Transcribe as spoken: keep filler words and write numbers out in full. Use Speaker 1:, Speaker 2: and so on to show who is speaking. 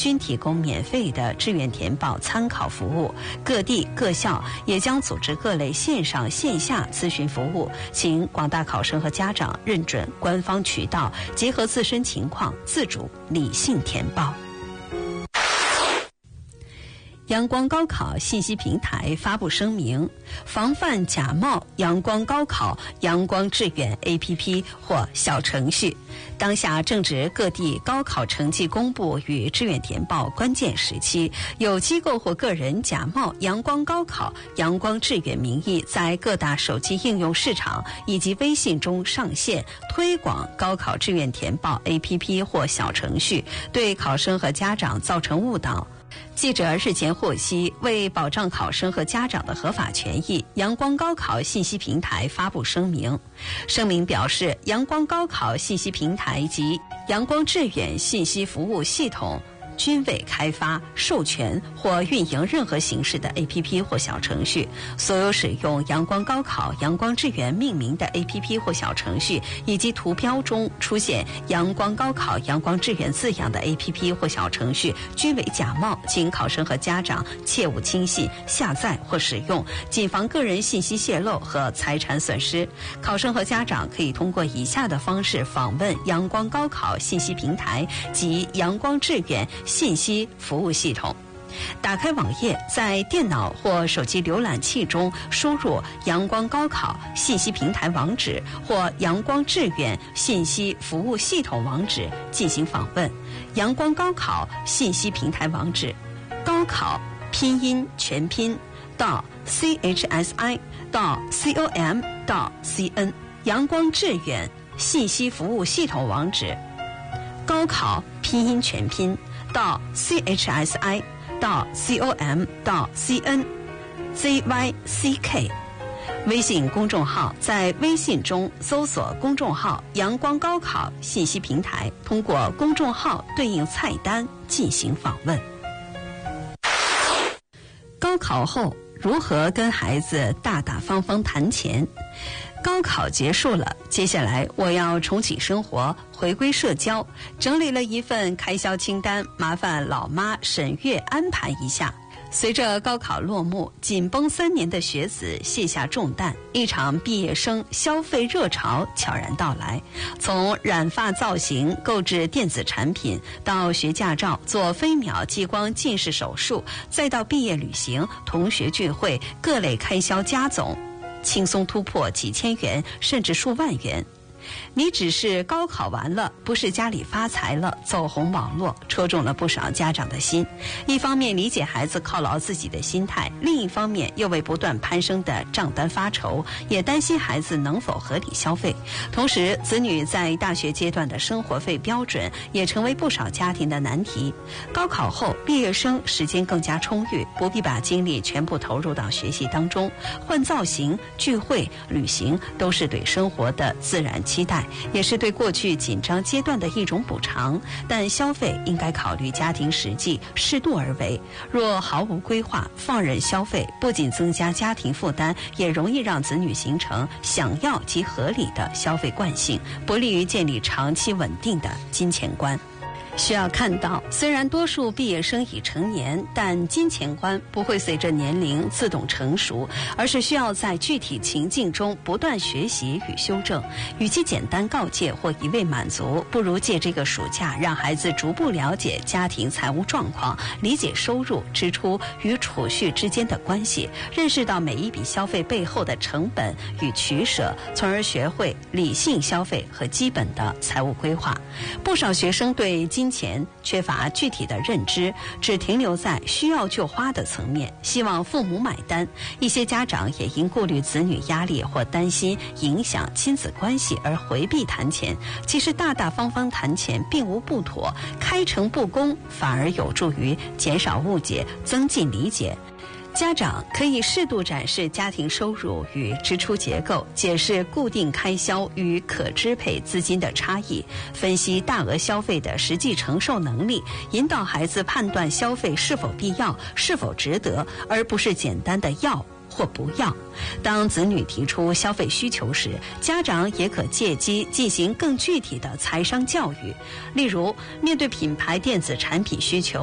Speaker 1: 均提供免费的志愿填报参考服务，各地各校也将组织各类线上线下咨询服务，请广大考生和家长认准官方渠道，结合自身情况自主理性填报。阳光高考信息平台发布声明，防范假冒阳光高考、阳光志愿 A P P 或小程序。当下正值各地高考成绩公布与志愿填报关键时期，有机构或个人假冒阳光高考、阳光志愿名义，在各大手机应用市场以及微信中上线推广高考志愿填报 A P P 或小程序，对考生和家长造成误导。记者日前获悉，为保障考生和家长的合法权益，阳光高考信息平台发布声明。声明表示，阳光高考信息平台及阳光志愿信息服务系统均未开发、授权或运营任何形式的 A P P 或小程序。所有使用阳光高考、阳光志愿命名的 A P P 或小程序，以及图标中出现阳光高考、阳光志愿字样的 A P P 或小程序，均为假冒，请考生和家长切勿轻信、下载或使用，谨防个人信息泄露和财产损失。考生和家长可以通过以下的方式访问阳光高考信息平台及阳光志愿信息服务系统。打开网页，在电脑或手机浏览器中输入阳光高考信息平台网址或阳光志愿信息服务系统网址进行访问。阳光高考信息平台网址：高考拼音全拼到 c h s i 到 c o m 到 c n。阳光志愿信息服务系统网址：高考拼音全拼到 c h s i 到 c o m 到 c n z y c k。 微信公众号，在微信中搜索公众号阳光高考信息平台，通过公众号对应菜单进行访问。高考后如何跟孩子大大方方谈钱？高考结束了，接下来我要重启生活，回归社交，整理了一份开销清单，麻烦老妈沈月安排一下。随着高考落幕，紧绷三年的学子卸下重担，一场毕业生消费热潮悄然到来。从染发造型、购置电子产品，到学驾照、做飞秒激光近视手术，再到毕业旅行、同学聚会，各类开销加总，轻松突破几千元甚至数万元。你只是高考完了，不是家里发财了，走红网络，戳中了不少家长的心。一方面理解孩子犒劳自己的心态，另一方面又为不断攀升的账单发愁，也担心孩子能否合理消费。同时，子女在大学阶段的生活费标准也成为不少家庭的难题。高考后，毕业生时间更加充裕，不必把精力全部投入到学习当中，换造型、聚会、旅行都是对生活的自然期待，也是对过去紧张阶段的一种补偿。但消费应该考虑家庭实际，适度而为。若毫无规划，放任消费，不仅增加家庭负担，也容易让子女形成想要及合理的消费惯性，不利于建立长期稳定的金钱观。需要看到，虽然多数毕业生已成年，但金钱观不会随着年龄自动成熟，而是需要在具体情境中不断学习与修正。与其简单告诫或一味满足，不如借这个暑假让孩子逐步了解家庭财务状况，理解收入、支出与储蓄之间的关系，认识到每一笔消费背后的成本与取舍，从而学会理性消费和基本的财务规划。不少学生对金金钱缺乏具体的认知，只停留在需要就花的层面，希望父母买单。一些家长也因顾虑子女压力或担心影响亲子关系而回避谈钱。其实大大方方谈钱并无不妥，开诚布公反而有助于减少误解，增进理解。家长可以适度展示家庭收入与支出结构，解释固定开销与可支配资金的差异，分析大额消费的实际承受能力，引导孩子判断消费是否必要、是否值得，而不是简单的要或不要。当子女提出消费需求时，家长也可借机进行更具体的财商教育。例如，面对品牌电子产品需求，